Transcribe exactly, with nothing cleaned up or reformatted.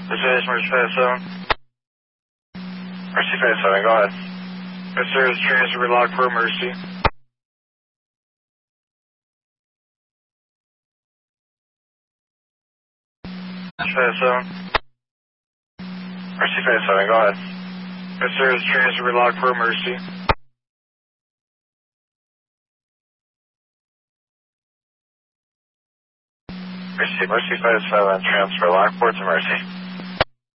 This is Mercy five seven. Mercy five seven, go ahead. Yes, sir, is transfer log for Mercy. five seven. Mercy five seven, go ahead. Yes, sir, is transfer log for Mercy. Mercy, Mercy five seven, transfer log for to Mercy.